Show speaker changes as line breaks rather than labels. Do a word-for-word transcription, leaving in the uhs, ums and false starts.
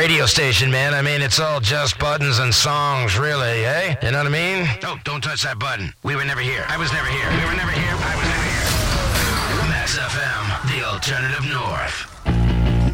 radio station, man. I mean, it's all just buttons and songs, really, eh? You know what I mean?
Oh, don't touch that button. We were never here. I was never here. We were never here. I was never here. Max F M, the alternative north.